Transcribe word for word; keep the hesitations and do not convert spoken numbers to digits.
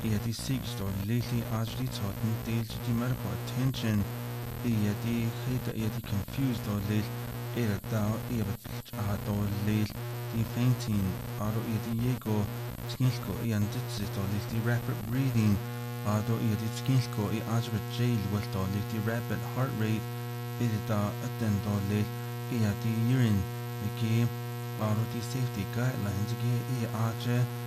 ia di six do lately ajli totten deal to di medical attention ia di hita ia di confused do late era da ia bat a do late di fainting aro ia di yego skinsko ia nditsi do late di rapid breathing ado ia di skinsko ia ajwa jail wal do late di rapid heart rate ia da atten do late ia di urine the game aro di safety guidelines ia ia aje